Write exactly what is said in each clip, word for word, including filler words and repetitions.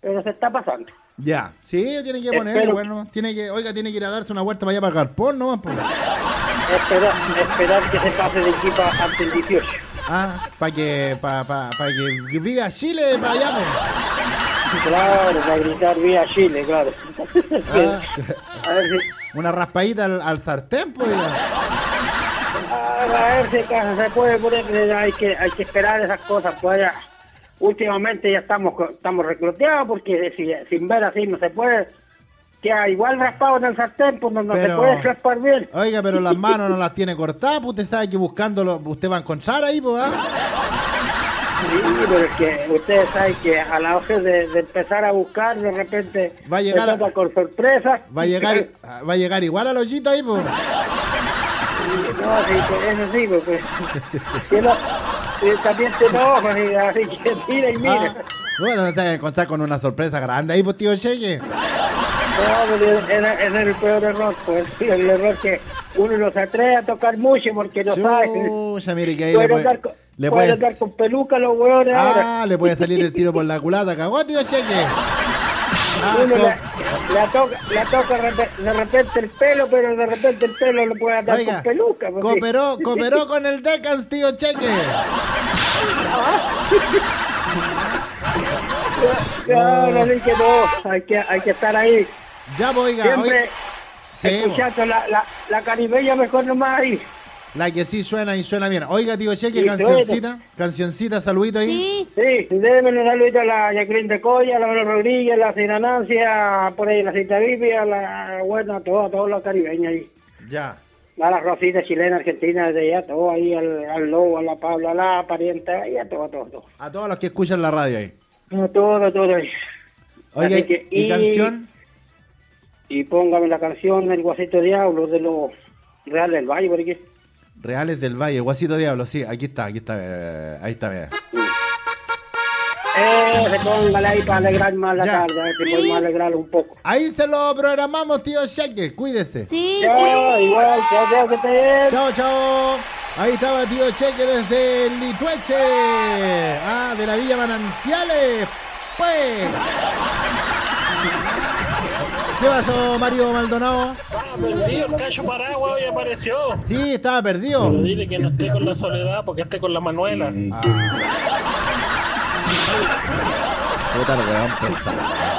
pero se está pasando. Ya, sí, tiene que ponerle, Espero bueno, tiene que, oiga, tiene que ir a darse una vuelta para allá para Carpón, ¿no? Pues. Esperar, esperar que se pase de equipo ante el dieciocho. Ah, para que, para pa, pa que viva Chile para allá, pues. Claro, para gritar vía Chile, claro. Ah, A ver si... una raspadita al, al sartén, pues. A ver si acaso se puede poner, hay que, hay que esperar esas cosas, pues ya. Últimamente ya estamos estamos recluteados porque si, sin ver así no se puede, queda igual raspado en el sartén, pues no, no Pero- se puede raspar bien. Oiga, pero las manos no las tiene cortadas, pues usted sabe que buscándolo, usted va a encontrar ahí, pues, ¿ah? Sí, pero es que ustedes saben que a la hora de, de empezar a buscar, de repente Va a llegar se toca a- con sorpresa. Va a llegar, va a llegar igual al hoyito ahí, pues. No, sí, pues, eso sí, pues, pues. Que no, que también te enojas, y así que mira y mira. Ah, bueno, se va a encontrar con una sorpresa grande ahí, pues, tío Cheque. No, pero ese ese es el peor error, pues, sí, el error que uno no se atreve a tocar mucho porque no sabe. Chucha, mire que ahí le Pueden puede, andar con, le pueden puede, andar con peluca los hueones ahora. ah, le puede salir el tiro por la culata, cagó, tío Cheque. Ah, Uno co- le, le toca, le toca repe- de repente el pelo, pero de repente el pelo lo puede andar Oiga, con peluca. Pues, sí. cooperó, cooperó con el Decans, tío Cheque. Claro, así que no, hay que, hay que estar ahí. Ya, pues, oiga, Siempre oiga. Sí, escuchando la, la, la caribeña mejor nomás ahí. la que sí suena y suena bien. Oiga, tío Cheque, Sí, cancioncita, cancioncita, saludito ahí. Sí, Sí, déjenme un saludito a la Jacqueline de Coya, a la Manuel Rodríguez, a la Sina Nancia, por ahí la Cita Vivia, a la, bueno, a todos, a todos los caribeños ahí. Ya. A la Rosita chilena, argentina, de allá, todo ahí, al, al Lobo, a la Pablo, a la pariente, ahí, a todo, todo, todo. A todos los que escuchan la radio ahí. A todo, todo ahí. Oiga, Así que, ¿y, y- canción? Y póngame la canción El Guasito Diablo de los Reales del Valle, por aquí. Reales del Valle, Guasito Diablo, sí, aquí está, aquí está, eh, ahí está, mira. Eh, se póngala ahí para alegrar más la Ya. tarde, a ver si Sí. podemos alegrarlo un poco. Ahí se lo programamos, tío Cheque, cuídese. sí. Ya, igual, chao, chao, que esté bien. Chao, chao. Ahí estaba tío Cheque desde Litueche. Ah, de la Villa Manantiales. Pues. ¿Qué pasó, Mario Maldonado? Ah, perdido, el Cacho Paraguas hoy apareció. Sí, estaba perdido. Pero dile que no esté con la Soledad porque esté con la Manuela. Puta, lo que va a empezar.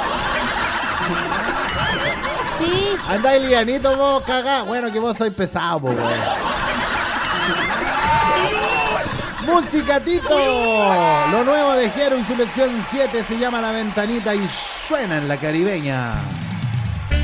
Sí. Andáis lianito vos, cagá. Bueno, que vos sois pesado, po, weón. Música, Tito. Lo nuevo de Jero y su lección siete se llama La Ventanita y suena en la caribeña.